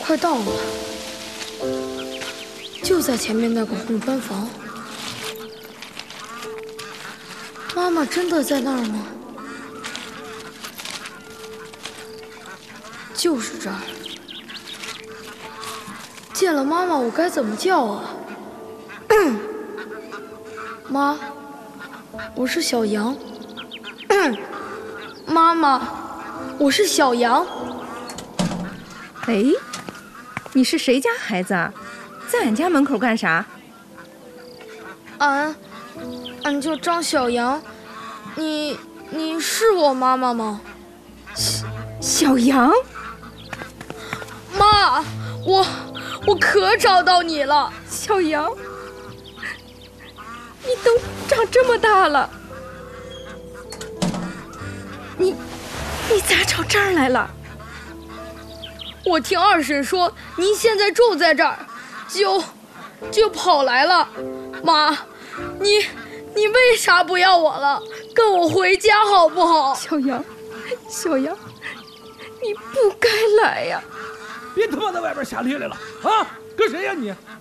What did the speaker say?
快到了，就在前面那个红砖房。妈妈真的在那儿吗？就是这儿。见了妈妈，我该怎么叫啊？妈，我是小羊。妈妈，我是小羊。 哎，你是谁家孩子啊？在俺家门口干啥？ 俺叫张小羊。你是我妈妈吗？ 小羊？ 妈，我可找到你了。 小羊，你都长这么大了，你咋找这儿来了？ 我听二婶说您现在住在这儿，就跑来了。妈，你为啥不要我了？跟我回家好不好？ 小羊，你不该来呀！ 别他妈在外边瞎咧咧了啊！跟谁呀你？